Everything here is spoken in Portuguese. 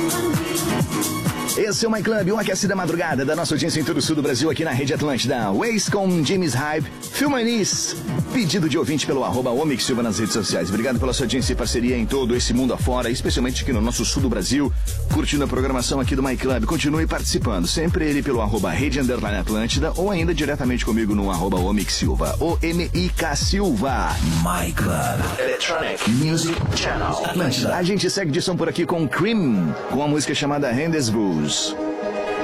Esse é o My Club, um aquecida madrugada da nossa audiência em todo o sul do Brasil, aqui na Rede Atlântida. Waze com James Hype, Filmanis, pedido de ouvinte pelo @Omix Silva nas redes sociais. Obrigado pela sua audiência e parceria em todo esse mundo afora, especialmente aqui no nosso sul do Brasil, curtindo a programação aqui do My Club. Continue participando, sempre ele pelo @Rede_Atlântida ou ainda diretamente comigo no @Omix Silva, OMIK Silva. My Club Electronic Music Channel Atlântida. A gente segue de som por aqui com Cream, com a música chamada Rendezvous.